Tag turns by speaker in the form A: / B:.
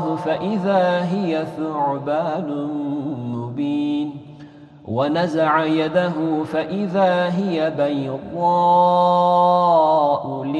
A: عصاه فإذا هي ثعبان مبين ونزع يده فإذا هي بيضاء